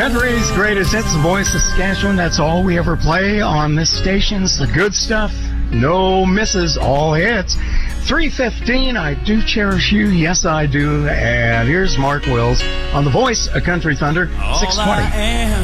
Country's greatest hits, the voice of Saskatchewan. That's all we ever play on this station. It's the good stuff. No misses, all hits. 3:15, I do cherish you. Yes, I do. And here's Mark Wills on the voice of Country Thunder, 620.